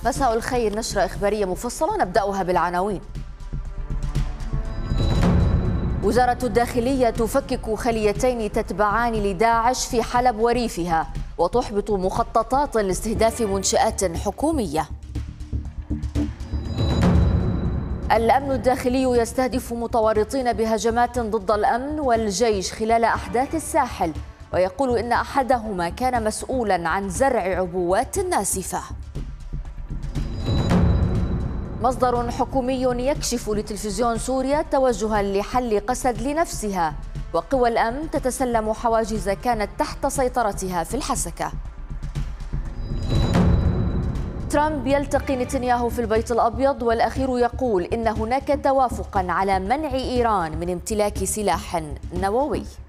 مساء الخير، نشرة إخبارية مفصلة نبدأها بالعناوين. وزارة الداخلية تفكك خليتين تتبعان لداعش في حلب وريفها وتحبط مخططات لاستهداف منشآت حكومية. الأمن الداخلي يستهدف متورطين بهجمات ضد الأمن والجيش خلال أحداث الساحل، ويقول إن أحدهما كان مسؤولا عن زرع عبوات ناسفة. مصدر حكومي يكشف لتلفزيون سوريا توجها لحل قسد لنفسها، وقوى الأمن تتسلم حواجز كانت تحت سيطرتها في الحسكة. ترامب يلتقي نتنياهو في البيت الأبيض، والأخير يقول إن هناك توافقا على منع إيران من امتلاك سلاح نووي.